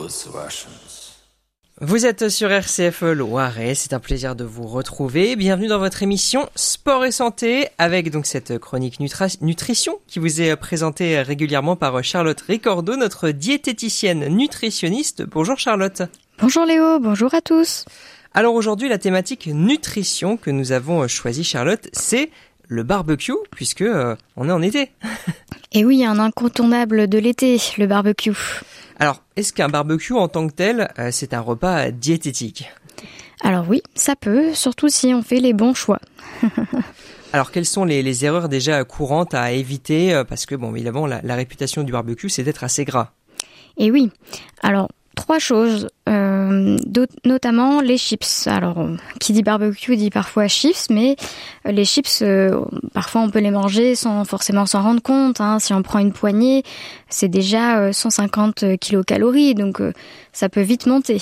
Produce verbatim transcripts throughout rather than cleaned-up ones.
ruthless Russians. Vous êtes sur R C F Loiret, c'est un plaisir de vous retrouver. Bienvenue dans votre émission Sport et Santé, avec donc cette chronique nutra- nutrition qui vous est présentée régulièrement par Charlotte Ricordo, notre diététicienne nutritionniste. Bonjour Charlotte. Bonjour Léo, bonjour à tous. Alors aujourd'hui, la thématique nutrition que nous avons choisie, Charlotte, c'est le barbecue, puisque euh, on est en été. Et oui, un incontournable de l'été, le barbecue. Alors, est-ce qu'un barbecue en tant que tel, euh, c'est un repas diététique ? Alors oui, ça peut, surtout si on fait les bons choix. Alors, quelles sont les, les erreurs déjà courantes à éviter ? euh, Parce que, bon, évidemment, la, la réputation du barbecue, c'est d'être assez gras. Et oui, alors trois choses, euh, notamment les chips. Alors, qui dit barbecue dit parfois chips, mais les chips, euh, parfois on peut les manger sans forcément s'en rendre compte. Hein. Si on prend une poignée, c'est déjà cent cinquante kilocalories, donc euh, ça peut vite monter.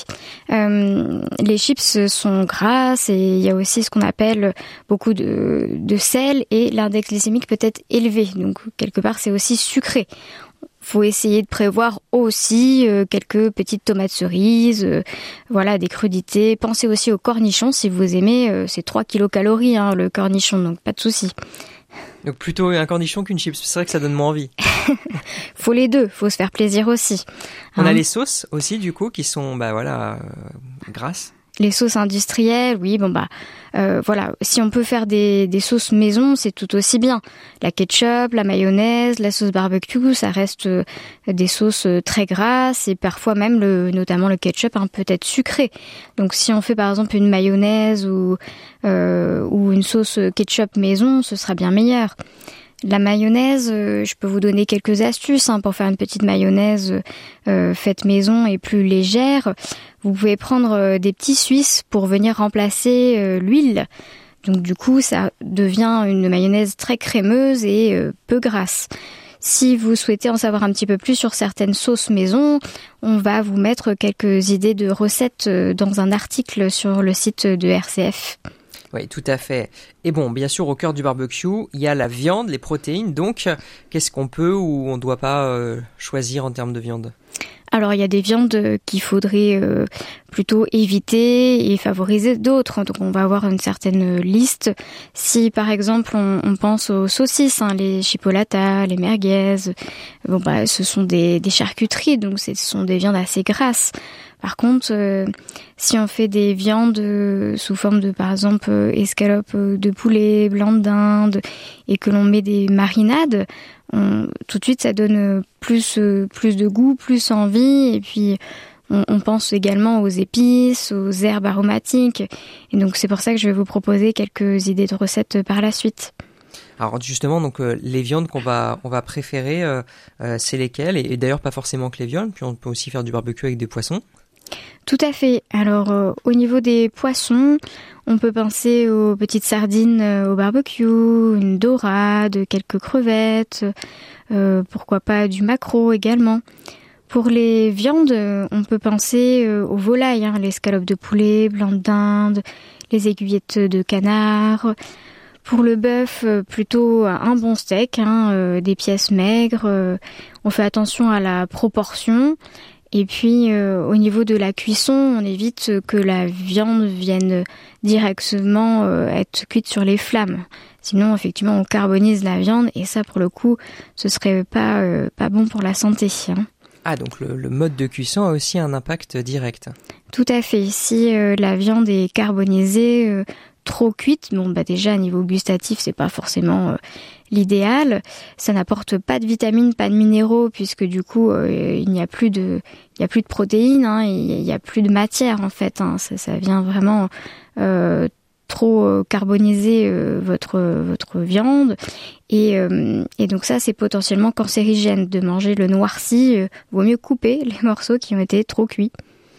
Euh, les chips sont grasses et il y a aussi ce qu'on appelle beaucoup de, de sel et l'index glycémique peut être élevé, donc quelque part c'est aussi sucré. Faut essayer de prévoir aussi euh, quelques petites tomates cerises, euh, voilà, des crudités. Pensez aussi aux cornichons si vous aimez, euh, c'est trois kilocalories hein, le cornichon, donc pas de souci. Donc plutôt un cornichon qu'une chips, c'est vrai que ça donne moins envie. Faut les deux, faut se faire plaisir aussi. On hein. a les sauces aussi du coup qui sont bah voilà euh, grasses. Les sauces industrielles, oui, bon bah euh, voilà, si on peut faire des, des sauces maison, c'est tout aussi bien. La ketchup, la mayonnaise, la sauce barbecue, ça reste euh, des sauces très grasses et parfois même, le, notamment le ketchup, hein, peut être sucré. Donc si on fait par exemple une mayonnaise ou, euh, ou une sauce ketchup maison, ce sera bien meilleur. La mayonnaise, euh, je peux vous donner quelques astuces hein, pour faire une petite mayonnaise euh, faite maison et plus légère. Vous pouvez prendre euh, des petits Suisses pour venir remplacer euh, l'huile. Donc du coup, ça devient une mayonnaise très crémeuse et euh, peu grasse. Si vous souhaitez en savoir un petit peu plus sur certaines sauces maison, on va vous mettre quelques idées de recettes euh, dans un article sur le site de R C F. Oui, tout à fait. Et bon, bien sûr, au cœur du barbecue, il y a la viande, les protéines. Donc, qu'est-ce qu'on peut ou on ne doit pas euh, choisir en termes de viande ? Alors, il y a des viandes qu'il faudrait euh, plutôt éviter et favoriser d'autres. Donc, on va avoir une certaine liste. Si, par exemple, on, on pense aux saucisses, hein, les chipolatas, les merguez, bon, bah, ce sont des, des charcuteries, donc ce sont des viandes assez grasses. Par contre, euh, si on fait des viandes euh, sous forme de, par exemple, euh, escalopes euh, de poulet, blanc de dinde, et que l'on met des marinades, on, tout de suite ça donne plus, euh, plus de goût, plus envie, et puis on, on pense également aux épices, aux herbes aromatiques, et donc c'est pour ça que je vais vous proposer quelques idées de recettes par la suite. Alors justement, donc euh, les viandes qu'on va on va préférer, euh, euh, c'est lesquelles ? Et, et d'ailleurs pas forcément que les viandes, puis on peut aussi faire du barbecue avec des poissons. Tout à fait. Alors, euh, au niveau des poissons, on peut penser aux petites sardines euh, au barbecue, une dorade, quelques crevettes, euh, pourquoi pas du maquereau également. Pour les viandes, on peut penser euh, aux volailles, hein, les escalopes de poulet, blanc de dinde, les aiguillettes de canard. Pour le bœuf, euh, plutôt un bon steak, hein, euh, des pièces maigres. Euh, on fait attention à la proportion. Et puis, euh, au niveau de la cuisson, on évite que la viande vienne directement euh, être cuite sur les flammes. Sinon, effectivement, on carbonise la viande et ça, pour le coup, ce serait pas, euh, pas bon pour la santé. Hein. Ah, donc le, le mode de cuisson a aussi un impact direct. Tout à fait. Si euh, la viande est carbonisée, euh, trop cuite, bon, bah déjà, à niveau gustatif, c'est pas forcément... Euh, l'idéal, ça n'apporte pas de vitamines, pas de minéraux, puisque du coup, euh, il n'y a plus de, il y a plus de protéines, hein, il n'y a plus de matière en fait. Hein, ça, ça vient vraiment euh, trop carboniser euh, votre votre viande, et euh, et donc ça, c'est potentiellement cancérigène de manger le noirci. Euh, vaut mieux couper les morceaux qui ont été trop cuits.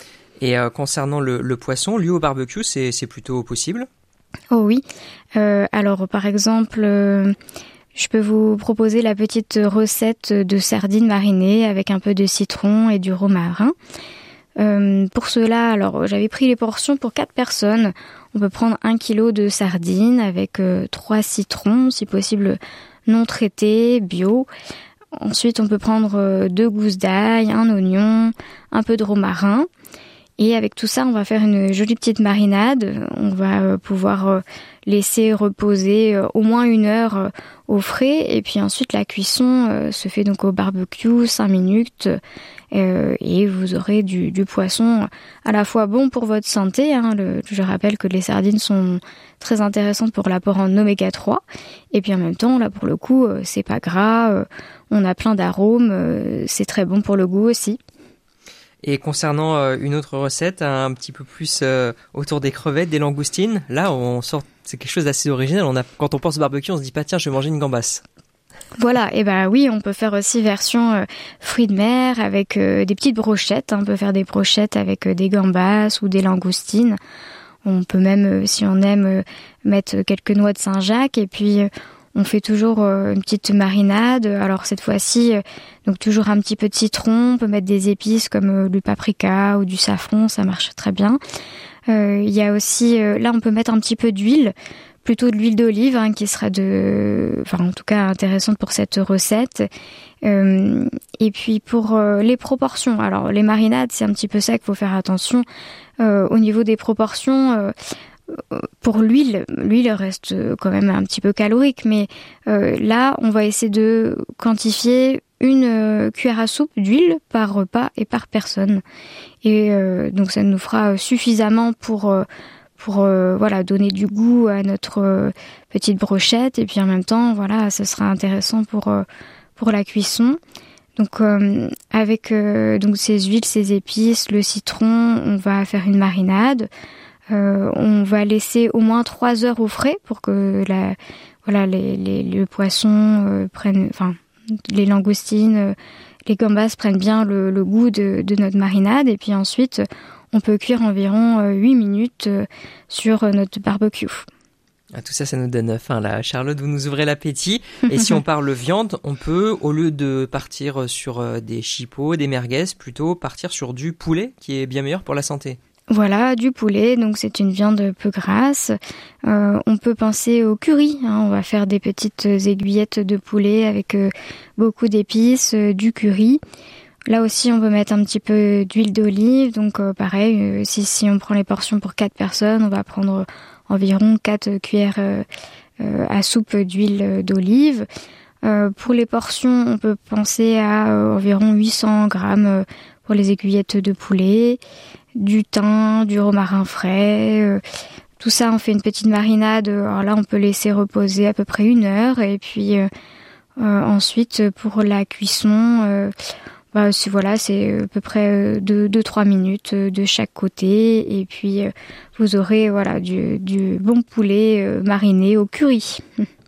Et euh, concernant le, le poisson, lui au barbecue, c'est c'est plutôt possible ? Oh oui. Euh, alors par exemple. Euh, Je peux vous proposer la petite recette de sardines marinées avec un peu de citron et du romarin. Euh, pour cela, alors j'avais pris les portions pour quatre personnes. On peut prendre un kilo de sardines avec euh, trois citrons, si possible non traités, bio. Ensuite, on peut prendre deux gousses d'ail, un oignon, un peu de romarin. Et avec tout ça, on va faire une jolie petite marinade. On va pouvoir laisser reposer au moins une heure au frais. Et puis ensuite, la cuisson se fait donc au barbecue, cinq minutes. Et vous aurez du, du poisson à la fois bon pour votre santé. Hein. Le, je rappelle que les sardines sont très intéressantes pour l'apport en oméga trois. Et puis en même temps, là pour le coup, c'est pas gras. On a plein d'arômes. C'est très bon pour le goût aussi. Et concernant euh, une autre recette, un petit peu plus euh, autour des crevettes, des langoustines, là on sort, c'est quelque chose d'assez original. On a, quand on pense barbecue, on se dit pas tiens, je vais manger une gambasse. Voilà, et ben oui, on peut faire aussi version euh, fruits de mer avec euh, des petites brochettes. Hein. On peut faire des brochettes avec euh, des gambas ou des langoustines. On peut même, euh, si on aime, euh, mettre quelques noix de Saint-Jacques et puis euh, on fait toujours euh, une petite marinade. Alors cette fois-ci, euh, donc toujours un petit peu de citron. On peut mettre des épices comme euh, du paprika ou du safran, ça marche très bien. Euh, il y a aussi, euh, là on peut mettre un petit peu d'huile, plutôt de l'huile d'olive, hein, qui sera de, enfin en tout cas intéressante pour cette recette. Euh, et puis pour euh, les proportions, alors les marinades, c'est un petit peu ça qu'il faut faire attention. Euh, au niveau des proportions, euh, pour l'huile, l'huile reste quand même un petit peu calorique, mais euh, là, on va essayer de quantifier une euh, cuillère à soupe d'huile par repas et par personne. Et euh, donc, ça nous fera suffisamment pour euh, pour euh, voilà donner du goût à notre euh, petite brochette. Et puis en même temps, voilà, ce sera intéressant pour euh, pour la cuisson. Donc euh, avec euh, donc ces huiles, ces épices, le citron, on va faire une marinade. Euh, on va laisser au moins trois heures au frais pour que la, voilà, les, les, le poisson euh, prenne, enfin, les langoustines, euh, les gambas prennent bien le, le goût de, de notre marinade. Et puis ensuite, on peut cuire environ euh, huit minutes euh, sur notre barbecue. Ah, tout ça, ça nous donne faim là. Charlotte, vous nous ouvrez l'appétit. Et si on parle viande, on peut, au lieu de partir sur euh, des chipots, des merguez, plutôt partir sur du poulet qui est bien meilleur pour la santé. Voilà, du poulet, donc c'est une viande peu grasse. Euh, on peut penser au curry, hein, on va faire des petites aiguillettes de poulet avec euh, beaucoup d'épices, euh, du curry. Là aussi, on peut mettre un petit peu d'huile d'olive, donc euh, pareil, euh, si, si on prend les portions pour quatre personnes, on va prendre environ quatre cuillères euh, euh, à soupe d'huile d'olive. Euh, pour les portions, on peut penser à euh, environ huit cents grammes euh, pour les aiguillettes de poulet, du thym, du romarin frais, euh, tout ça on fait une petite marinade. Alors là on peut laisser reposer à peu près une heure et puis euh, euh, ensuite pour la cuisson, euh, bah, c'est, voilà c'est à peu près deux à trois minutes de chaque côté et puis euh, vous aurez voilà du, du bon poulet euh, mariné au curry.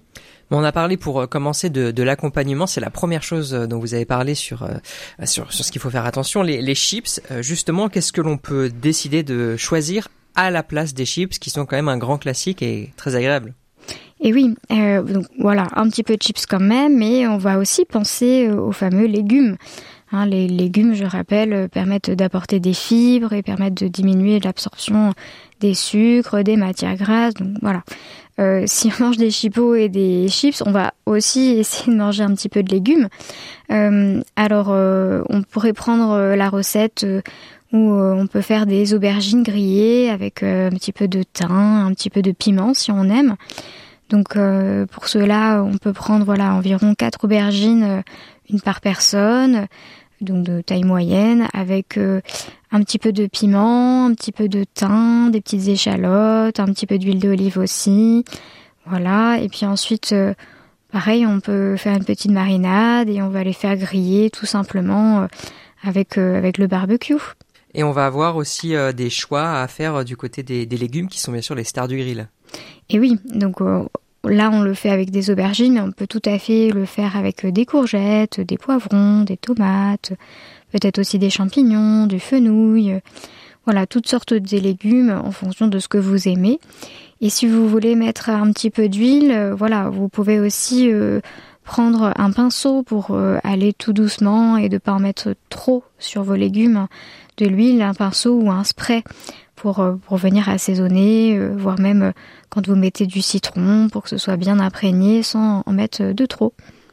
On a parlé pour commencer de, de l'accompagnement, c'est la première chose dont vous avez parlé sur euh, sur, sur ce qu'il faut faire attention. Les, les chips, euh, justement, qu'est-ce que l'on peut décider de choisir à la place des chips, qui sont quand même un grand classique et très agréable? Et oui, euh, donc voilà, un petit peu de chips quand même, mais on va aussi penser aux fameux légumes. Hein, les légumes, je rappelle, permettent d'apporter des fibres et permettent de diminuer l'absorption des sucres, des matières grasses. Donc voilà. Euh, si on mange des chipots et des chips, on va aussi essayer de manger un petit peu de légumes. Euh, alors, euh, on pourrait prendre la recette euh, où euh, on peut faire des aubergines grillées avec euh, un petit peu de thym, un petit peu de piment si on aime. Donc, euh, pour cela, on peut prendre voilà environ quatre aubergines, euh, une par personne, donc de taille moyenne, avec euh, un petit peu de piment, un petit peu de thym, des petites échalotes, un petit peu d'huile d'olive aussi. Voilà. Et puis ensuite, euh, pareil, on peut faire une petite marinade et on va les faire griller tout simplement euh, avec euh, avec le barbecue. Et on va avoir aussi euh, des choix à faire euh, du côté des, des légumes qui sont bien sûr les stars du grill. Et oui, donc euh, là on le fait avec des aubergines, mais on peut tout à fait le faire avec des courgettes, des poivrons, des tomates, peut-être aussi des champignons, du fenouil, voilà, toutes sortes de légumes en fonction de ce que vous aimez. Et si vous voulez mettre un petit peu d'huile, voilà, vous pouvez aussi euh, prendre un pinceau pour euh, aller tout doucement et de ne pas en mettre trop sur vos légumes, de l'huile, un pinceau ou un spray pour, euh, pour venir assaisonner, euh, voire même euh, quand vous mettez du citron pour que ce soit bien imprégné sans en mettre de trop.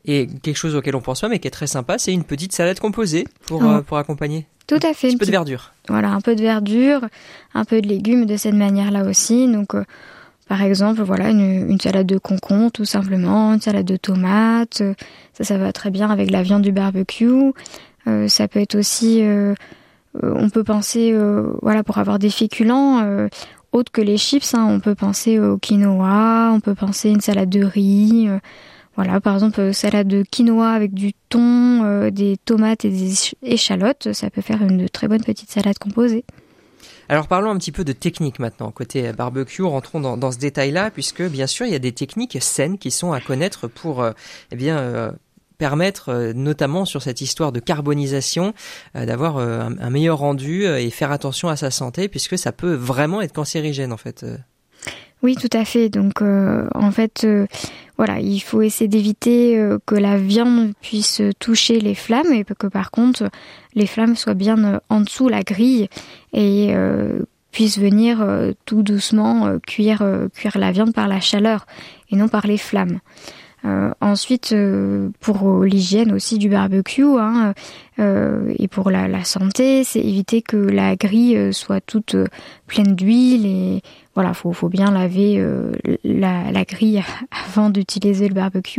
Et quelque chose auquel on pense pas, mais qui est très sympa, c'est une petite salade composée pour, oh. euh, pour accompagner. Tout à fait. Un petit peu de verdure. Voilà, un peu de verdure, un peu de légumes de cette manière-là aussi. Donc, euh, par exemple, voilà, une, une salade de concombre, tout simplement, une salade de tomates. Euh, ça, ça va très bien avec la viande du barbecue. Euh, ça peut être aussi, euh, euh, on peut penser, euh, voilà, pour avoir des féculents euh, autres que les chips, hein, on peut penser au quinoa, on peut penser une salade de riz. Euh, Voilà, par exemple, euh, salade de quinoa avec du thon, euh, des tomates et des échalotes, ça peut faire une très bonne petite salade composée. Alors parlons un petit peu de technique maintenant, côté barbecue, rentrons dans, dans ce détail-là, puisque bien sûr il y a des techniques saines qui sont à connaître pour euh, eh bien, euh, permettre, euh, notamment sur cette histoire de carbonisation, euh, d'avoir euh, un, un meilleur rendu euh, et faire attention à sa santé, puisque ça peut vraiment être cancérigène en fait. Oui, tout à fait. Donc, euh, en fait, euh, voilà, il faut essayer d'éviter euh, que la viande puisse toucher les flammes et que, par contre, les flammes soient bien euh, en dessous la grille et euh, puissent venir euh, tout doucement euh, cuire, euh, cuire la viande par la chaleur et non par les flammes. Euh, ensuite, euh, pour l'hygiène aussi du barbecue hein, euh, et pour la, la santé, c'est éviter que la grille euh, soit toute euh, pleine d'huile et voilà, faut faut bien laver euh, la, la grille avant d'utiliser le barbecue.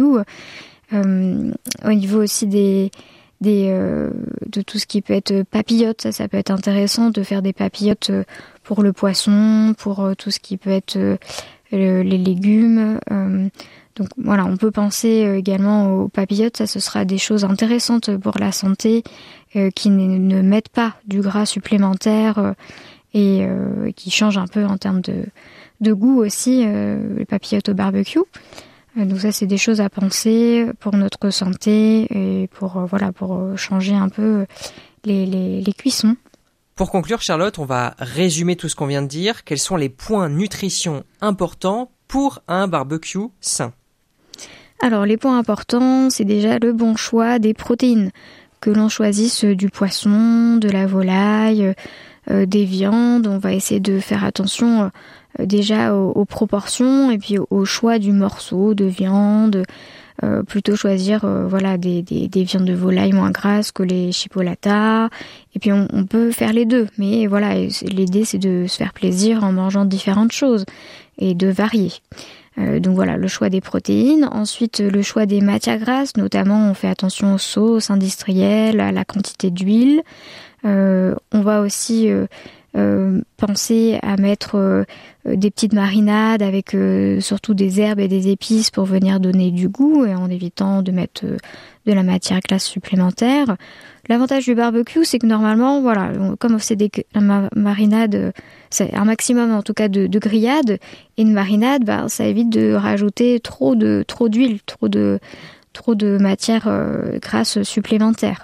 Euh, au niveau aussi des des euh, de tout ce qui peut être papillotes, ça ça peut être intéressant de faire des papillotes pour le poisson, pour euh, tout ce qui peut être euh, les légumes. Euh, Donc voilà, on peut penser également aux papillotes, ça ce sera des choses intéressantes pour la santé euh, qui ne, ne mettent pas du gras supplémentaire euh, et euh, qui changent un peu en termes de, de goût aussi, euh, les papillotes au barbecue. Euh, donc ça c'est des choses à penser pour notre santé et pour, euh, voilà, pour changer un peu les, les, les cuissons. Pour conclure Charlotte, on va résumer tout ce qu'on vient de dire. Quels sont les points nutrition importants pour un barbecue sain ? Alors les points importants, c'est déjà le bon choix des protéines, que l'on choisisse du poisson, de la volaille, euh, des viandes. On va essayer de faire attention euh, déjà aux, aux proportions et puis au, au choix du morceau de viande. Euh, plutôt choisir euh, voilà des, des, des viandes de volaille moins grasses que les chipolatas. Et puis on, on peut faire les deux, mais voilà, l'idée c'est de se faire plaisir en mangeant différentes choses et de varier. Euh, donc voilà, le choix des protéines. Ensuite, le choix des matières grasses, notamment on fait attention aux sauces industrielles, à la quantité d'huile. Euh, on va aussi euh, euh, penser à mettre euh, des petites marinades avec euh, surtout des herbes et des épices pour venir donner du goût et en évitant de mettre euh, de la matière grasse supplémentaire. L'avantage du barbecue, c'est que normalement, voilà, comme c'est des ma- marinades, c'est un maximum en tout cas de, de grillades et une marinade, bah, ça évite de rajouter trop de trop d'huile, trop de trop de matière euh, grasse supplémentaire.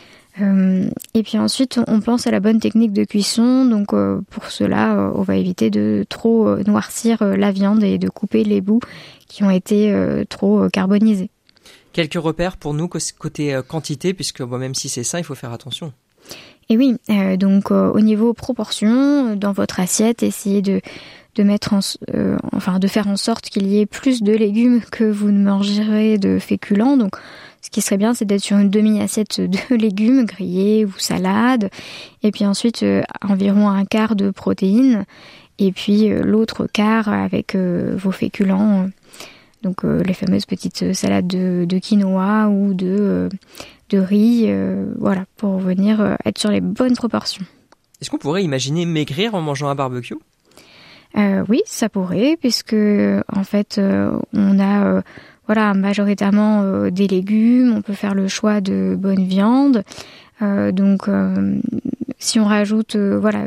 Euh, et puis ensuite, on pense à la bonne technique de cuisson. Donc euh, pour cela, euh, on va éviter de trop euh, noircir euh, la viande et de couper les bouts qui ont été euh, trop euh, carbonisés. Quelques repères pour nous côté euh, quantité, puisque bon, même si c'est sain, il faut faire attention. Et oui, euh, donc euh, au niveau proportion, dans votre assiette, essayez de de mettre en, euh, enfin de faire en sorte qu'il y ait plus de légumes que vous ne mangerez de féculents. Donc ce qui serait bien, c'est d'être sur une demi-assiette de légumes grillés ou salades, et puis ensuite euh, environ un quart de protéines, et puis euh, l'autre quart avec euh, vos féculents. Donc euh, les fameuses petites salades de, de quinoa ou de, euh, de riz, euh, voilà, pour venir euh, être sur les bonnes proportions. Est-ce qu'on pourrait imaginer maigrir en mangeant un barbecue ? euh, Oui, ça pourrait, puisque en fait euh, on a euh, voilà majoritairement euh, des légumes, on peut faire le choix de bonne viande. Euh, donc euh, si on rajoute euh, voilà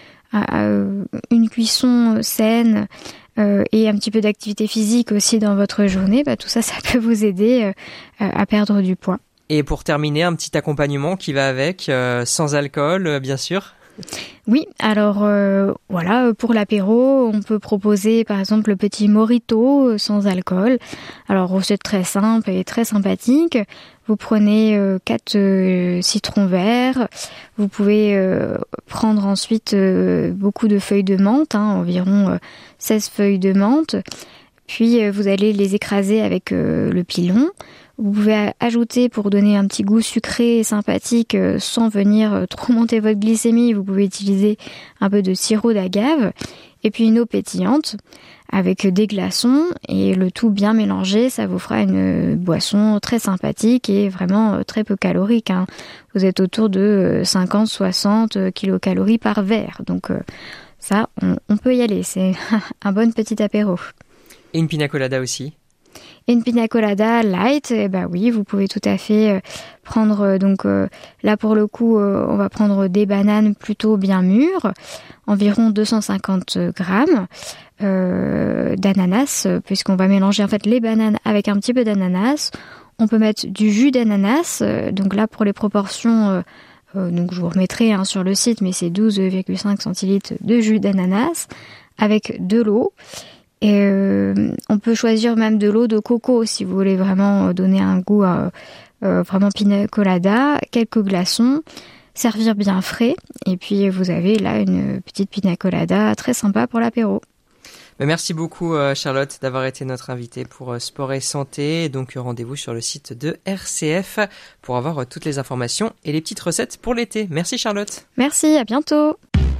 euh, une cuisson saine, Euh, et un petit peu d'activité physique aussi dans votre journée, bah, tout ça, ça peut vous aider euh, à perdre du poids. Et pour terminer, un petit accompagnement qui va avec, euh, sans alcool, euh, bien sûr. Oui, alors euh, voilà, pour l'apéro, on peut proposer par exemple le petit mojito sans alcool. Alors recette très simple et très sympathique. Vous prenez euh, quatre euh, citrons verts. Vous pouvez euh, prendre ensuite euh, beaucoup de feuilles de menthe, hein, environ euh, seize feuilles de menthe. Puis euh, vous allez les écraser avec euh, le pilon. Vous pouvez ajouter, pour donner un petit goût sucré et sympathique euh, sans venir euh, trop monter votre glycémie, vous pouvez utiliser un peu de sirop d'agave et puis une eau pétillante avec des glaçons et le tout bien mélangé. Ça vous fera une boisson très sympathique et vraiment euh, très peu calorique, hein. Vous êtes autour de cinquante à soixante kilocalories par verre. Donc euh, ça, on, on peut y aller. C'est un bon petit apéro. Et une pina colada aussi? Et une pina colada light, eh ben oui, vous pouvez tout à fait euh, prendre, euh, donc euh, là pour le coup, euh, on va prendre des bananes plutôt bien mûres, environ deux cent cinquante grammes euh, d'ananas, puisqu'on va mélanger en fait les bananes avec un petit peu d'ananas. On peut mettre du jus d'ananas, euh, donc là pour les proportions, euh, euh, donc je vous remettrai hein, sur le site, mais c'est douze virgule cinq centilitres de jus d'ananas avec de l'eau. Et euh, on peut choisir même de l'eau de coco si vous voulez vraiment donner un goût euh, euh, vraiment pina colada, quelques glaçons, servir bien frais. Et puis vous avez là une petite pina colada très sympa pour l'apéro. Merci beaucoup Charlotte d'avoir été notre invitée pour Sport et Santé. Donc rendez-vous sur le site de R C F pour avoir toutes les informations et les petites recettes pour l'été. Merci Charlotte. Merci, à bientôt.